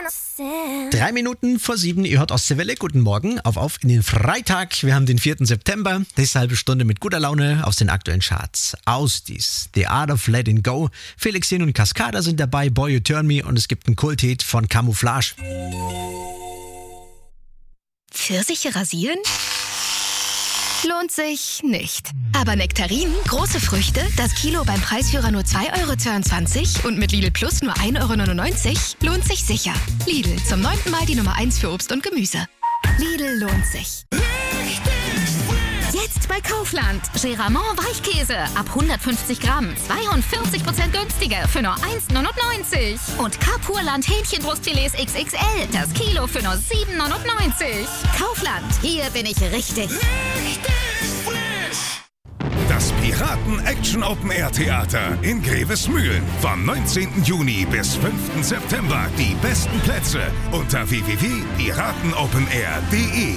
3 Minuten vor 7, ihr hört Ostseewelle. Guten Morgen, auf in den Freitag. Wir haben den 4. September. Nächste halbe Stunde mit guter Laune aus den aktuellen Charts. Ausdies, The Art of Letting Go. Felix Jen und Cascada sind dabei, Boy You Turn Me, und es gibt einen Kulthit von Camouflage. Pfirsiche rasieren? Lohnt sich nicht. Aber Nektarinen, große Früchte, das Kilo beim Preisführer nur 2,22 € und mit Lidl Plus nur 1,99 € lohnt sich sicher. Lidl, zum 9. Mal die Nummer 1 für Obst und Gemüse. Lidl lohnt sich. Jetzt bei Kaufland. Geramont Weichkäse ab 150 Gramm. 42% günstiger für nur 1,99 €. Und Carpurland Hähnchenbrustfilets XXL. Das Kilo für nur 7,99 €. Kaufland. Hier bin ich richtig. Das Piraten-Action-Open-Air-Theater in Grevesmühlen. Vom 19. Juni bis 5. September. Die besten Plätze unter www.piratenopenair.de.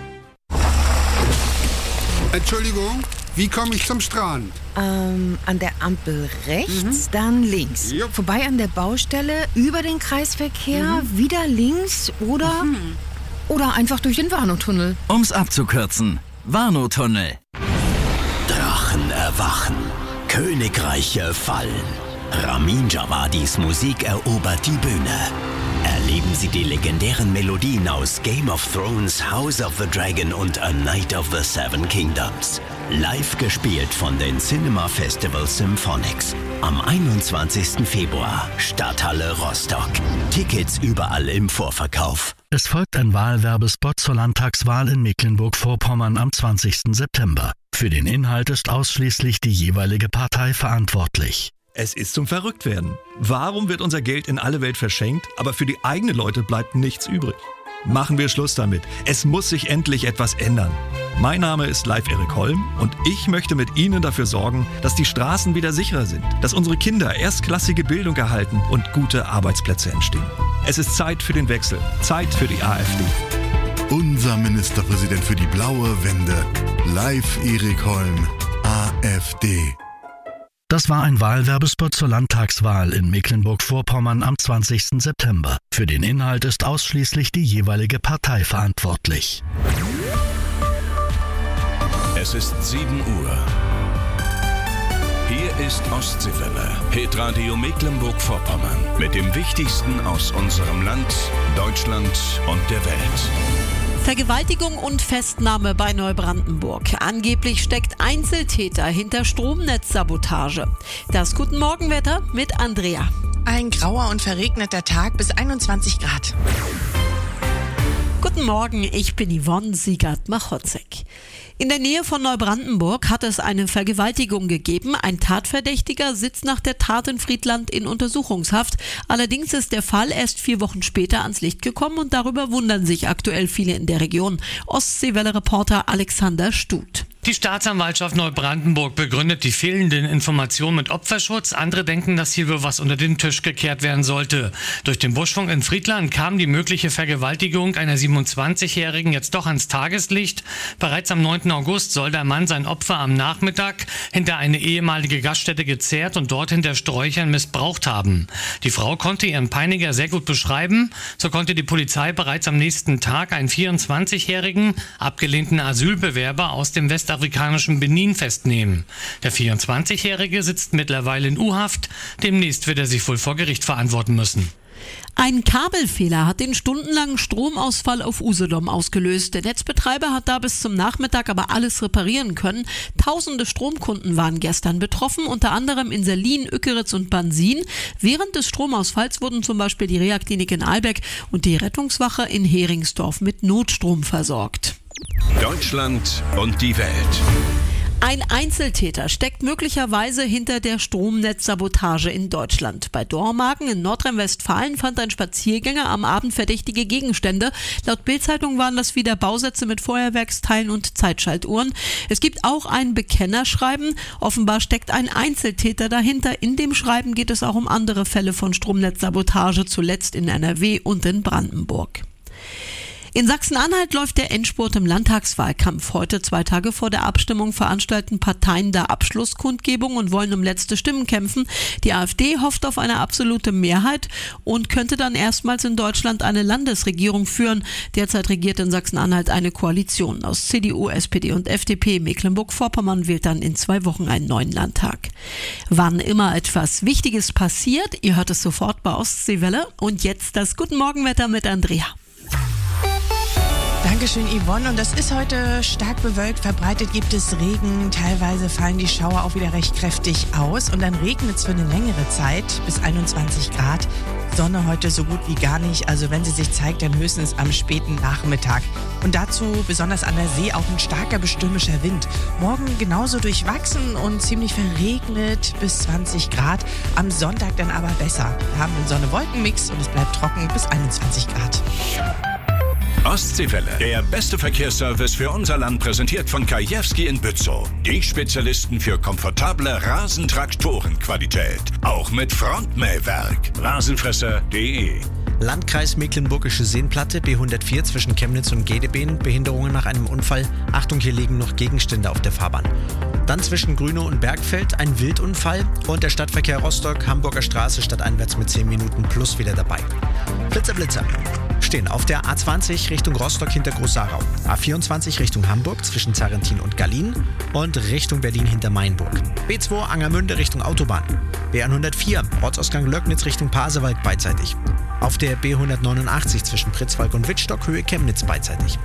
Entschuldigung, wie komme ich zum Strand? An der Ampel rechts, dann links. Jupp. Vorbei an der Baustelle, über den Kreisverkehr, wieder links oder einfach durch den Warnow-Tunnel. Um's abzukürzen, Warnow-Tunnel. Drachen erwachen, Königreiche fallen. Ramin Djawadis Musik erobert die Bühne. Erleben Sie die legendären Melodien aus Game of Thrones, House of the Dragon und A Night of the Seven Kingdoms. Live gespielt von den Cinema Festival Symphonics. Am 21. Februar, Stadthalle Rostock. Tickets überall im Vorverkauf. Es folgt ein Wahlwerbespot zur Landtagswahl in Mecklenburg-Vorpommern am 20. September. Für den Inhalt ist ausschließlich die jeweilige Partei verantwortlich. Es ist zum Verrücktwerden. Warum wird unser Geld in alle Welt verschenkt, aber für die eigenen Leute bleibt nichts übrig? Machen wir Schluss damit. Es muss sich endlich etwas ändern. Mein Name ist Live Erik Holm und ich möchte mit Ihnen dafür sorgen, dass die Straßen wieder sicherer sind, dass unsere Kinder erstklassige Bildung erhalten und gute Arbeitsplätze entstehen. Es ist Zeit für den Wechsel, Zeit für die AfD. Unser Ministerpräsident für die blaue Wende, Live Erik Holm, AfD. Das war ein Wahlwerbespot zur Landtagswahl in Mecklenburg-Vorpommern am 20. September. Für den Inhalt ist ausschließlich die jeweilige Partei verantwortlich. Es ist 7 Uhr. Hier ist Ostseewelle, Hitradio Mecklenburg-Vorpommern. Mit dem Wichtigsten aus unserem Land, Deutschland und der Welt. Vergewaltigung und Festnahme bei Neubrandenburg. Angeblich steckt Einzeltäter hinter Stromnetzsabotage. Das Guten Morgenwetter mit Andrea. Ein grauer und verregneter Tag bis 21 Grad. Guten Morgen, ich bin Yvonne Siegert-Machotzek. In der Nähe von Neubrandenburg hat es eine Vergewaltigung gegeben. Ein Tatverdächtiger sitzt nach der Tat in Friedland in Untersuchungshaft. Allerdings ist der Fall erst 4 Wochen später ans Licht gekommen und darüber wundern sich aktuell viele in der Region. Ostseewelle-Reporter Alexander Stuth. Die Staatsanwaltschaft Neubrandenburg begründet die fehlenden Informationen mit Opferschutz. Andere denken, dass hier wohl was unter den Tisch gekehrt werden sollte. Durch den Buschfunk in Friedland kam die mögliche Vergewaltigung einer 27-Jährigen jetzt doch ans Tageslicht. Bereits am 9. August soll der Mann sein Opfer am Nachmittag hinter eine ehemalige Gaststätte gezerrt und dort hinter Sträuchern missbraucht haben. Die Frau konnte ihren Peiniger sehr gut beschreiben. So konnte die Polizei bereits am nächsten Tag einen 24-jährigen abgelehnten Asylbewerber aus dem westafrikanischen Benin festnehmen. Der 24-Jährige sitzt mittlerweile in U-Haft. Demnächst wird er sich wohl vor Gericht verantworten müssen. Ein Kabelfehler hat den stundenlangen Stromausfall auf Usedom ausgelöst. Der Netzbetreiber hat da bis zum Nachmittag aber alles reparieren können. Tausende Stromkunden waren gestern betroffen, unter anderem in Selin, Ückeritz und Bansin. Während des Stromausfalls wurden zum Beispiel die Reha-Klinik in Ahlbeck und die Rettungswache in Heringsdorf mit Notstrom versorgt. Deutschland und die Welt. Ein Einzeltäter steckt möglicherweise hinter der Stromnetzsabotage in Deutschland. Bei Dormagen in Nordrhein-Westfalen fand ein Spaziergänger am Abend verdächtige Gegenstände. Laut Bild-Zeitung waren das wieder Bausätze mit Feuerwerksteilen und Zeitschaltuhren. Es gibt auch ein Bekennerschreiben. Offenbar steckt ein Einzeltäter dahinter. In dem Schreiben geht es auch um andere Fälle von Stromnetzsabotage, zuletzt in NRW und in Brandenburg. In Sachsen-Anhalt läuft der Endspurt im Landtagswahlkampf. Heute, 2 Tage vor der Abstimmung, veranstalten Parteien da Abschlusskundgebung und wollen um letzte Stimmen kämpfen. Die AfD hofft auf eine absolute Mehrheit und könnte dann erstmals in Deutschland eine Landesregierung führen. Derzeit regiert in Sachsen-Anhalt eine Koalition aus CDU, SPD und FDP. Mecklenburg-Vorpommern wählt dann in 2 Wochen einen neuen Landtag. Wann immer etwas Wichtiges passiert, ihr hört es sofort bei Ostseewelle. Und jetzt das Guten Morgenwetter mit Andrea. Dankeschön, Yvonne. Und das ist heute stark bewölkt. Verbreitet gibt es Regen. Teilweise fallen die Schauer auch wieder recht kräftig aus. Und dann regnet es für eine längere Zeit bis 21 Grad. Sonne heute so gut wie gar nicht. Also wenn sie sich zeigt, dann höchstens am späten Nachmittag. Und dazu besonders an der See auch ein starker bis stürmischer Wind. Morgen genauso durchwachsen und ziemlich verregnet bis 20 Grad. Am Sonntag dann aber besser. Wir haben einen Sonne-Wolken-Mix und es bleibt trocken bis 21 Grad. Ostseewelle, der beste Verkehrsservice für unser Land, präsentiert von Kajewski in Bützow. Die Spezialisten für komfortable Rasentraktorenqualität. Auch mit Frontmähwerk. Rasenfresser.de. Landkreis Mecklenburgische Seenplatte, B104 zwischen Chemnitz und Gedebeen. Behinderungen nach einem Unfall. Achtung, hier liegen noch Gegenstände auf der Fahrbahn. Dann zwischen Grünow und Bergfeld ein Wildunfall und der Stadtverkehr Rostock, Hamburger Straße stadteinwärts mit 10 Minuten plus wieder dabei. Blitzer. Stehen auf der A20 Richtung Rostock hinter Großarau, A24 Richtung Hamburg zwischen Zarrentin und Gallien und Richtung Berlin hinter Mainburg. B2 Angermünde Richtung Autobahn, B104 Ortsausgang Löcknitz Richtung Pasewalk beidseitig. Auf der B189 zwischen Pritzwalk und Wittstock Höhe Chemnitz beidseitig.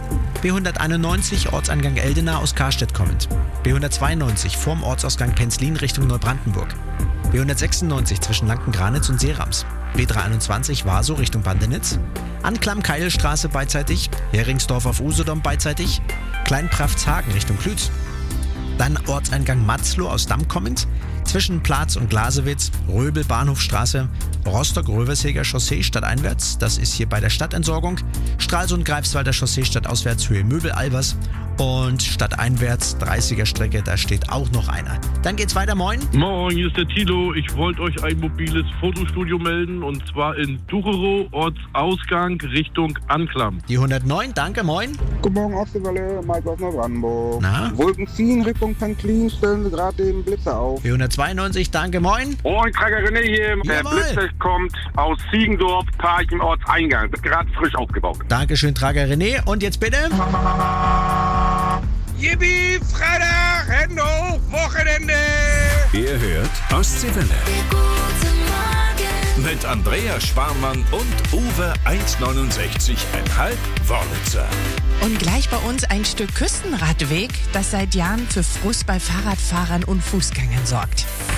B191 Ortseingang Eldena aus Karstedt kommend. B192 vorm Ortsausgang Penzlin Richtung Neubrandenburg. B196 zwischen Lanken-Granitz und Seerams. B321 Vaso Richtung Bandenitz. Anklam-Keilstraße beidseitig. Heringsdorf auf Usedom beidseitig. Kleinpraftshagen Richtung Klütz. Dann Ortseingang Matzloh aus Damm kommend. Zwischen Platz und Glasewitz, Röbel Bahnhofstraße, Rostock-Röverseger Chaussee stadteinwärts, das ist hier bei der Stadtentsorgung, Stralsund-Greifswalder Chaussee stadtauswärts Höhe Möbel-Albers und stadteinwärts 30er Strecke, da steht auch noch einer. Dann geht's weiter, moin. Moin, hier ist der Tilo. Ich wollte euch ein mobiles Fotostudio melden und zwar in Ducherow, Ortsausgang Richtung Anklam. Die 109, danke, moin. Guten Morgen, Ostseewelle, Mike aus Neubrandenburg. Na? Wolken ziehen Richtung Penzlin, stellen sie gerade den Blitzer auf. 492, danke, moin. Moin, Trager René hier. Der Blitzer kommt aus Ziegendorf, Park im Ortseingang. Wird gerade frisch aufgebaut. Dankeschön, Trager René. Und jetzt bitte? Yippie, Freitag, Hände hoch, Wochenende. Ihr hört Ostseewelle. Mit Andrea Sparmann und Uwe 1,69,5 Wörlitzer. Und gleich bei uns ein Stück Küstenradweg, das seit Jahren für Frust bei Fahrradfahrern und Fußgängern sorgt.